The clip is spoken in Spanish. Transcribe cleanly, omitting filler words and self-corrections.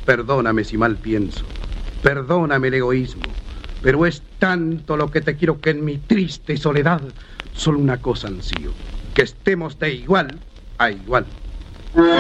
Perdóname si mal pienso, perdóname el egoísmo, pero es tanto lo que te quiero que en mi triste soledad solo una cosa ansío, que estemos de igual a igual.